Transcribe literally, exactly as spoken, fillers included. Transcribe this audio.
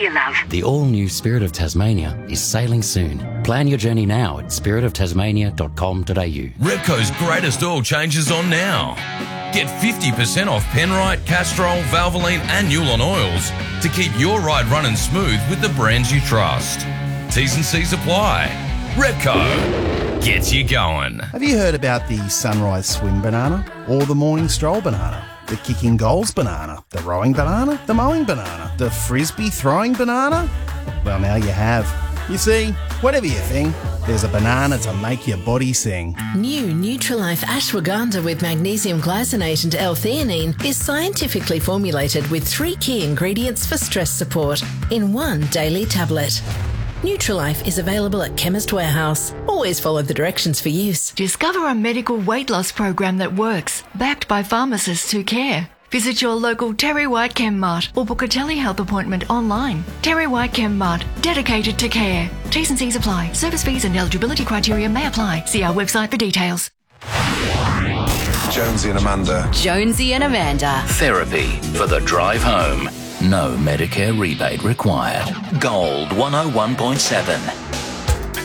you, love? The all-new Spirit of Tasmania is sailing soon. Plan your journey now at spirit of tasmania dot com dot a u. Repco's greatest oil changes on now. Get fifty percent off Penrite, Castrol, Valvoline and Newlon oils to keep your ride running smooth with the brands you trust. T's and C's apply. Repco gets you going. Have you heard about the sunrise swim banana or the morning stroll banana? The kicking goals banana, the rowing banana, the mowing banana, the frisbee throwing banana? Well, now you have. You see, whatever you think, there's a banana to make your body sing. New Nutrilife ashwagandha with magnesium glycinate and L-theanine is scientifically formulated with three key ingredients for stress support in one daily tablet. Nutrilife is available at Chemist Warehouse. Always follow the directions for use. Discover a medical weight loss program that works, backed by pharmacists who care. Visit your local Terry White Chem Mart or book a telehealth appointment online. Terry White Chem Mart, dedicated to care. T's and C's apply. Service fees and eligibility criteria may apply. See our website for details. Jonesy and Amanda. Jonesy and Amanda. Therapy for the drive home. No Medicare rebate required. Gold one oh one point seven.